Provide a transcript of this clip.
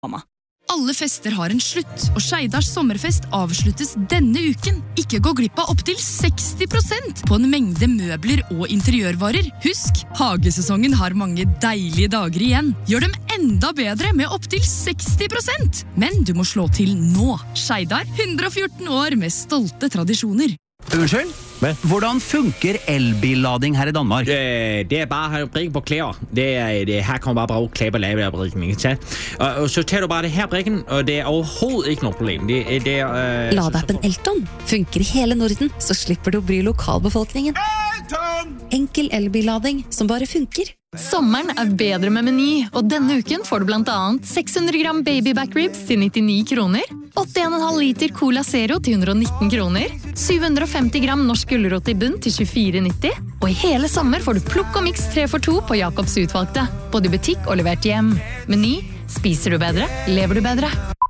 Alle fester har en slutt, og Skeidars sommerfest avsluttes denne uken. Ikke gå glipp av opp til 60% på en mengde møbler og interiørvarer. Husk, hagesesongen har mange deilige dager igjen. Gjør dem enda bedre med opp til 60%. Men du må slå til nå. Skeidar, 114 år med stolte tradisjoner. Unnskyld? Hvordan funker elbillading her i Danmark? Det bare at brikke på klæder. Her kommer bare klæder på lavebrikken, ikke sant? Og så tar du bare det her brikken, og det overhovedet ikke noe problem. Ladappen Elton funker i hele Norden, så slipper du å bry lokalbefolkningen. Enkel elbillading som bare funker. Sommeren bedre med Meny, og denne uken får du blant annet 600 gram baby back ribs til 99 kroner, 8,5 liter Cola Zero til 119 kroner, 750 gram norsk gulrot i bunn til 24,90, og i hele sommer får du plukk og mix 3 for 2 på Jacobs utvalgte, både i butikk og levert hjem. Meny, spiser du bedre, lever du bedre.